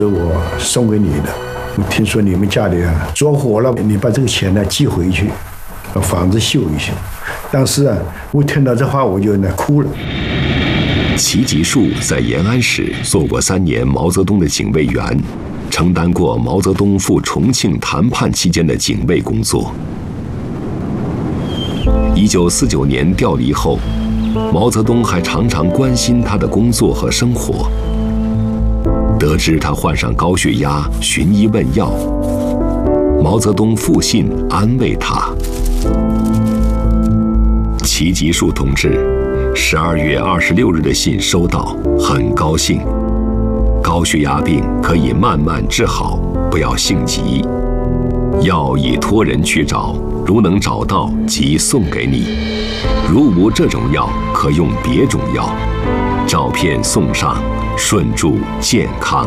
我送给你的。我听说你们家里着火了，你把这个钱呢寄回去，把房子修一修。当时我听到这话我就哭了。 齐吉树在延安时做过3年毛泽东的警卫员，承担过毛泽东赴重庆谈判期间的警卫工作。1949年调离后，毛泽东还常常关心他的工作和生活。得知他患上高血压，寻医问药，毛泽东复信安慰他。齐吉树同志12月26日的信收到，很高兴。高血压病可以慢慢治好，不要性急。药已托人去找，如能找到即送给你。如无这种药，可用别种药。照片送上，顺祝健康。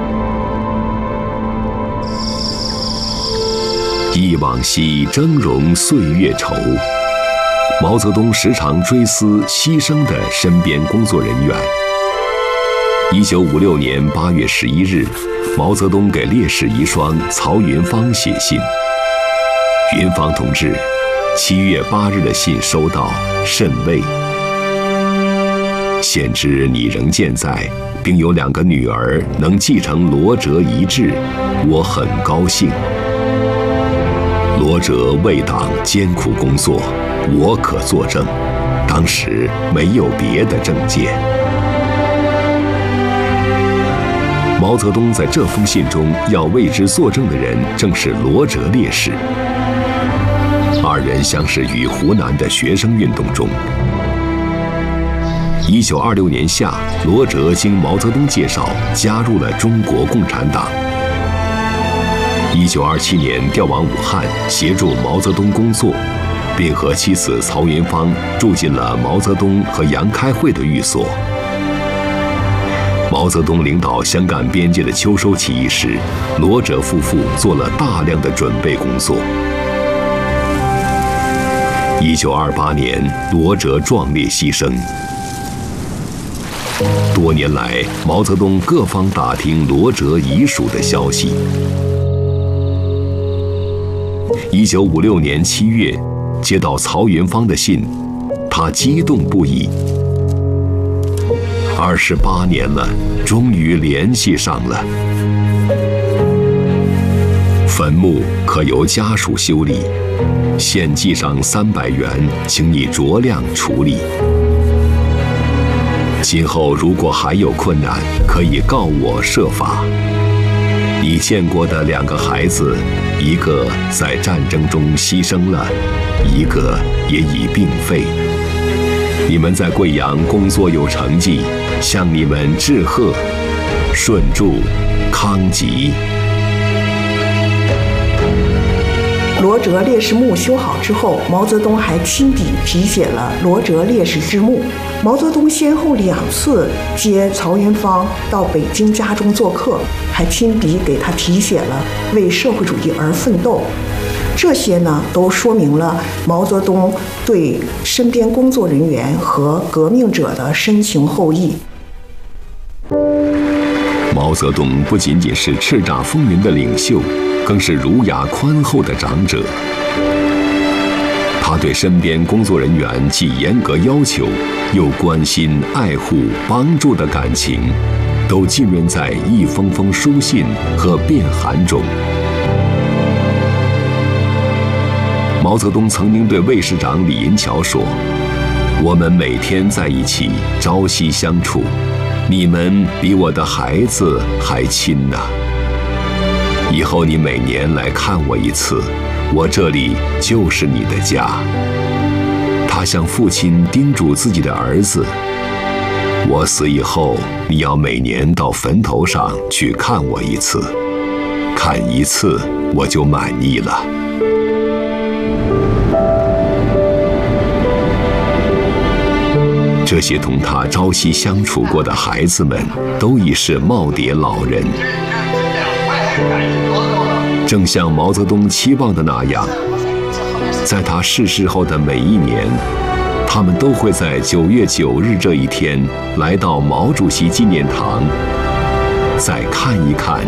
忆往昔峥嵘岁月稠。毛泽东时常追思牺牲的身边工作人员。1956年8月11日，毛泽东给烈士遗孀曹云芳写信：云芳同志，7月8日的信收到，甚慰。现知你仍健在，并有2个女儿能继承罗哲遗志，我很高兴。罗哲为党艰苦工作，我可作证，当时没有别的政见。毛泽东在这封信中要为之作证的人，正是罗哲烈士。2人相识于湖南的学生运动中。1926年夏，罗哲经毛泽东介绍加入了中国共产党。1927年调往武汉协助毛泽东工作，并和妻子曹云芳住进了毛泽东和杨开慧的寓所。毛泽东领导湘赣边界的秋收起义时，罗哲夫妇做了大量的准备工作。1928年，罗哲壮烈牺牲。多年来，毛泽东各方打听罗哲遗属的消息。1956年7月，接到曹云芳的信，他激动不已。28年了，终于联系上了。坟墓可由家属修理，现寄上300元，请你酌量处理。今后如果还有困难，可以告我设法。你见过的2个孩子，一个在战争中牺牲了，一个也已病废。你们在贵阳工作有成绩，向你们致贺，顺祝康吉。 罗哲烈士墓修好之后，毛泽东还亲笔题写了罗哲烈士之墓。毛泽东先后2次接曹云芳到北京家中做客，还亲笔给他题写了“为社会主义而奋斗”。这些呢，都说明了毛泽东对身边工作人员和革命者的深情厚谊。 毛泽东不仅仅是叱咤风云的领袖，更是儒雅宽厚的长者。他对身边工作人员既严格要求，又关心、爱护、帮助的感情，都浸润在一封封书信和电函中。毛泽东曾经对卫士长李银桥说：“我们每天在一起，朝夕相处，你们比我的孩子还亲呐。以后你每年来看我一次，我这里就是你的家。”他向父亲叮嘱自己的儿子：“我死以后，你要每年到坟头上去看我一次，看1次我就满意了。”这些同他朝夕相处过的孩子们，都已是耄耋老人。正像毛泽东期望的那样，在他逝世后的每一年，他们都会在9月9日这一天来到毛主席纪念堂，再看一看